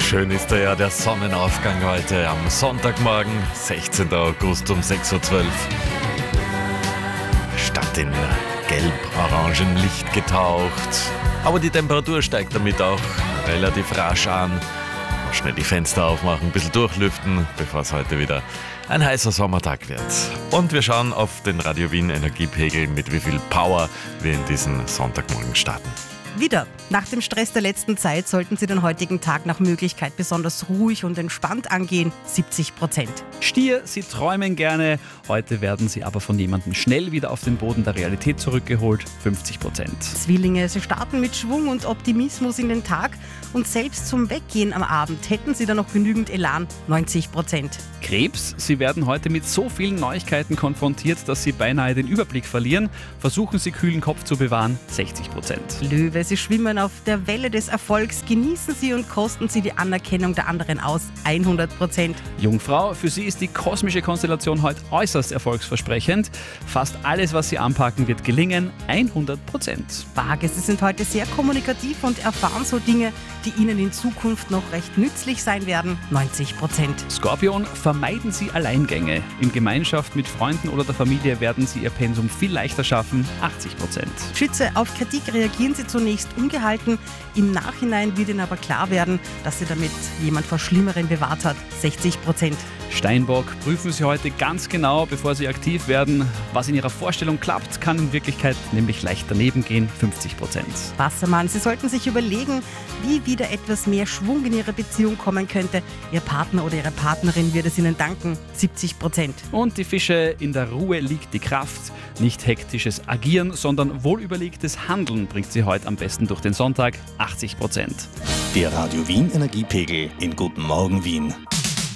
Schön ist ja der Sonnenaufgang heute am Sonntagmorgen, 16. August um 6.12 Uhr. Stadt in gelb-orangen Licht getaucht. Aber die Temperatur steigt damit auch relativ rasch an. Noch schnell die Fenster aufmachen, ein bisschen durchlüften, bevor es heute wieder ein heißer Sommertag wird. Und wir schauen auf den Radio Wien Energiepegel, mit wie viel Power wir in diesen Sonntagmorgen starten. Wieder. Nach dem Stress der letzten Zeit sollten Sie den heutigen Tag nach Möglichkeit besonders ruhig und entspannt angehen, 70%. Stier, Sie träumen gerne. Heute werden Sie aber von jemandem schnell wieder auf den Boden der Realität zurückgeholt, 50%. Zwillinge, Sie starten mit Schwung und Optimismus in den Tag und selbst zum Weggehen am Abend hätten Sie dann noch genügend Elan, 90%. Krebs, Sie werden heute mit so vielen Neuigkeiten konfrontiert, dass Sie beinahe den Überblick verlieren. Versuchen Sie kühlen Kopf zu bewahren, 60%. Löwe, Sie schwimmen auf der Welle des Erfolgs, genießen Sie und kosten Sie die Anerkennung der anderen aus, 100%. Jungfrau, für Sie ist die kosmische Konstellation heute äußerst erfolgsversprechend. Fast alles, was Sie anpacken, wird gelingen, 100%. Waage, Sie sind heute sehr kommunikativ und erfahren so Dinge, die Ihnen in Zukunft noch recht nützlich sein werden, 90%. Skorpion, vermeiden Sie Alleingänge. In Gemeinschaft mit Freunden oder der Familie werden Sie Ihr Pensum viel leichter schaffen, 80%. Schütze, auf Kritik reagieren Sie zunächst ungehalten, im Nachhinein wird Ihnen aber klar werden, dass Sie damit jemand vor Schlimmerem bewahrt hat, 60%. Steinbock, prüfen Sie heute ganz genau, bevor Sie aktiv werden. Was in Ihrer Vorstellung klappt, kann in Wirklichkeit nämlich leicht daneben gehen, 50%. Wassermann, Sie sollten sich überlegen, wie wieder etwas mehr Schwung in Ihre Beziehung kommen könnte. Ihr Partner oder Ihre Partnerin wird es Ihnen danken, 70%. Und die Fische, in der Ruhe liegt die Kraft. Nicht hektisches Agieren, sondern wohlüberlegtes Handeln bringt Sie heute am besten durch den Sonntag, 80%. Der Radio Wien Energiepegel in Guten Morgen Wien.